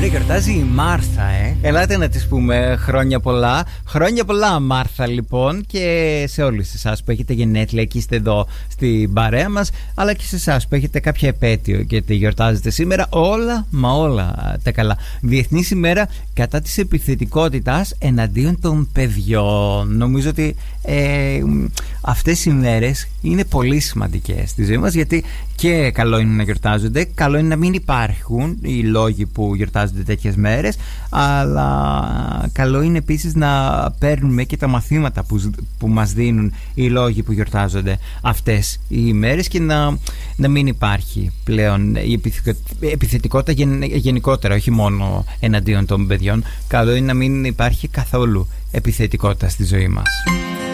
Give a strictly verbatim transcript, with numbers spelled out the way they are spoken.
Σήμερα γιορτάζει η Μάρθα, ε. Ελάτε να της πούμε χρόνια πολλά. Χρόνια πολλά, Μάρθα, λοιπόν, και σε όλους εσάς που έχετε γενέθλια και είστε εδώ στην παρέα μας, αλλά και σε εσάς που έχετε κάποια επέτειο και τη γιορτάζετε σήμερα. Όλα, μα όλα τα καλά. Διεθνής ημέρα κατά της επιθετικότητας εναντίον των παιδιών. Νομίζω ότι ε, αυτές οι μέρες είναι πολύ σημαντικές στη ζωή μας, γιατί και καλό είναι να γιορτάζονται, καλό είναι να μην υπάρχουν οι λόγοι που γιορτάζονται τέτοιες μέρες, αλλά καλό είναι επίσης να παίρνουμε και τα μαθήματα που, που μας δίνουν οι λόγοι που γιορτάζονται αυτές οι μέρες και να, να μην υπάρχει πλέον η επιθετικότητα γεν, γενικότερα, όχι μόνο εναντίον των παιδιών. Καλό είναι να μην υπάρχει καθόλου επιθετικότητα στη ζωή μας.